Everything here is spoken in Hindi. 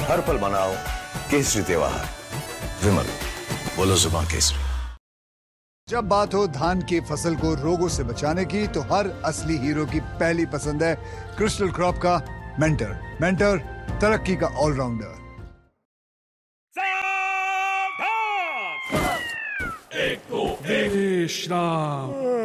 हर पल मनाओ केसरी त्योहार। विमल, बोलो जुबान केसरी। जब बात हो धान की फसल को रोगों से बचाने की तो हर असली हीरो की पहली पसंद है क्रिस्टल क्रॉप का मेंटर। मेंटर, तरक्की का ऑलराउंडर। विश्राम